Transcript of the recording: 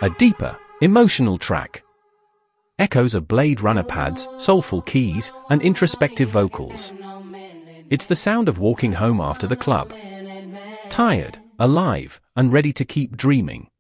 A deeper, emotional track. Echoes of Blade Runner pads, soulful keys, and introspective vocals. It's the sound of walking home after the club. Tired, alive, and ready to keep dreaming.